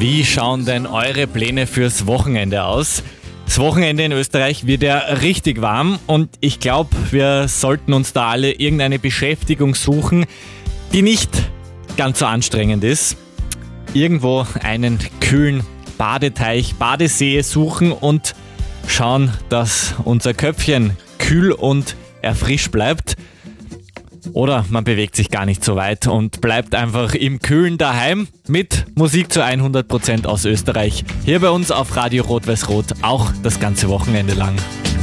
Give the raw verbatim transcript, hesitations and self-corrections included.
Wie schauen denn eure Pläne fürs Wochenende aus? Das Wochenende in Österreich wird ja richtig warm und ich glaube, wir sollten uns da alle irgendeine Beschäftigung suchen, die nicht ganz so anstrengend ist. Irgendwo einen kühlen Badeteich, Badesee suchen und schauen, dass unser Köpfchen kühl und erfrischt bleibt. Oder man bewegt sich gar nicht so weit und bleibt einfach im Kühlen daheim mit Musik zu hundert Prozent aus Österreich. Hier bei uns auf Radio Rot-Weiß-Rot auch das ganze Wochenende lang.